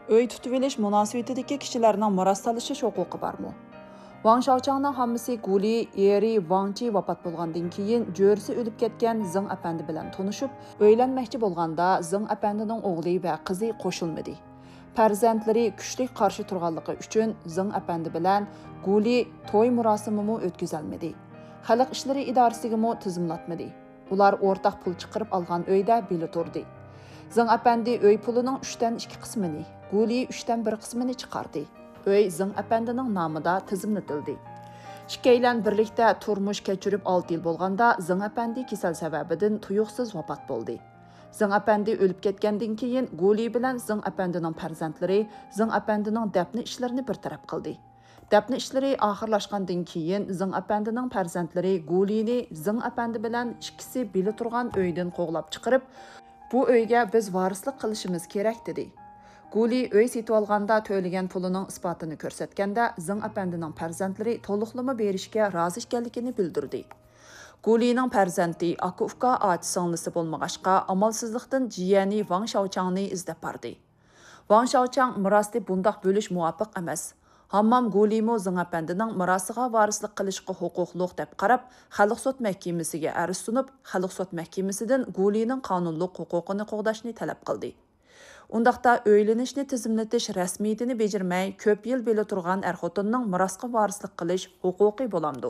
Öy tutib elish munosabatidagi kishilarning miros talashish huquqi bormi? Wang Shaochangning hammasi Guli eri Wang Ji vafot bo'lgandan keyin jo'risi o'lib ketgan Zeng apandi bilan tanishib, uylanmoqchi bo'lganda Zeng apandining o'g'li va qizi qo'shilmadi. Farzandlari kuchli qarshi turganligi uchun Zeng apandi bilan Guli to'y marosimini o'tkazolmadi. Xalq ishlari idorasiga tizimlatmadi. Ular o'rtaq pul chiqarib olgan uyda bili turdi. Zeng apandi uy pulining 3dan 2 qismini, Guli 3dan 1 qismini chiqardi. Uy Zeng apandining nomida tizimlatildi. Ikkilan birlikda turmush kechirib 6 yil bo'lganda Zeng apandi kasal sababidan tuyuqsiz vafot bo'ldi. Zeng apandi o'lib ketgandan keyin Guli bilan Zeng apandining farzandlari Zeng apandining dafn ishlarini bir taraf qildi. Dafn ishlari oxirlashgandan keyin Zeng apandining farzandlari Gulini Zeng apandi bilan ikkisi bili turgan uydan qo'g'lab chiqarib, bu uyga biz varislik qilishimiz kerak dedi. Guli uy setib olganda to'lagan pulining isbotini ko'rsatganda Zeng apandining farzandlari to'liqlama berishga rozi ekanligini bildirdi. Gulining farzandi Akufka ot songlisi bo'lmag'achqa amalsizlikdan jiyani Wang Shaochangni izlab bordi. Wang Shaochang mirosni bundoq bo'lish muvofiq emas. Hammam Gulimo Zeng apandining mirosiga varislik qilishga huquqliq deb qarab, Xalq sud mahkamasiga arz sunib, Xalq sud mahkamasidan Gulining qonunliq huquqini qo'g'dashni talab qildi. Undaqda o'ylanishni tizimlatish rasmiyatini bejirmay, ko'p yil beli turgan er-xotinning mirosga varislik qilish huquqi bo'lamdi.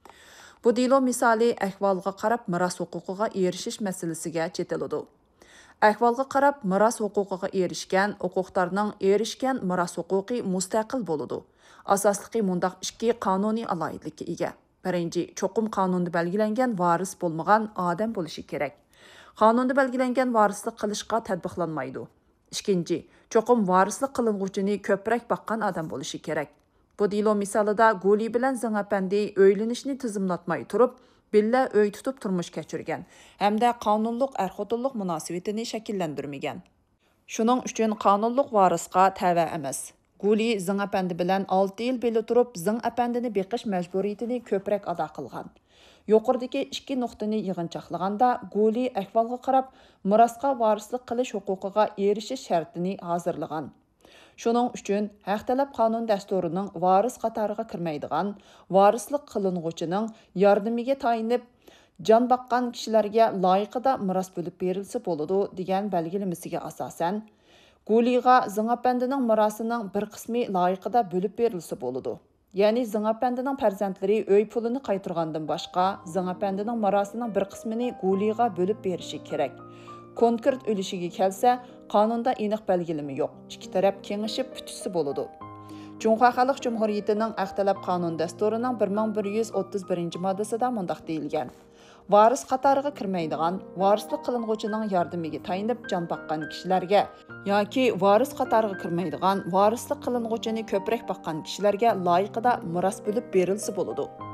Bu dilo misoli ahvolga qarab miros huquqiga erishish masalasiga chetiladi. Ahvolga qarab miros huquqiga erishgan huquqlarning erishgan miros huquqi mustaqil bo'ladi. Asosligi mundaq ikki qonuniy alohidlikka ega. Birinchi, cho'qim qonunda belgilangan varis bo'lmagan odam bo'lishi kerak. Qonunda belgilangan varislik qilishga tatbiqlanmaydi. Ikkinchi, cho'qim varislik qilinuvchini ko'proq baqqan odam bo'lishi kerak. Bu dilo misolida Guli bilan Zeng apandi o'ylanishni tizimlatmay turib, billa uy tutib turmush kechirgan hamda qonunliq er-xotinlik munosabatini shakllantirmagan. Shuning uchun qonunliq varisga tava emas. Guli Zeng apandi bilan 6 yil beli turib, Zeng apandini beqish majburiyatini ko'proq ado qilgan. Yuqoridagi ikki nuqtani yig'inchoqlaganda Guli ahvolga qarab mirosga varislik qilish huquqiga erishish shartini hozirlagan. Shuning uchun haq talab qonun dasturining varis qatoriga kirmaydigan, varislik qilinuvchining yordamiga tayinib, jon baqqan kishilarga loyiqida miros bo'lib berilsa bo'ladi degan belgilamasiga asosan, Guliga Zeng apandining mirosining bir qismi loyiqida bo'lib berilsa bo'ladi. Ya'ni Zeng apandining farzandlari uy pulini qaytargandan boshqa, Zeng apandining mirosining bir qismini Guliga bo'lib berishi kerak. Konkret o'lishiga kelsa, qonunda aniq belgilama yo'q. Ikki taraf kengashib putisi bo'ladi. Jumhur Xalq Jumhuriyatining Aqtalab qonun dasturining 1131-moddasida mundaq deyilgan: Varis qatoriga kirmaydigan, varislik qilinuvchining yordamiga tayinib jon baqqan kishilarga yoki varis qatoriga kirmaydigan, varislik qilinuvchini ko'proq baqqan kishilarga loyiqida miros bo'lib berilsa bo'ladi.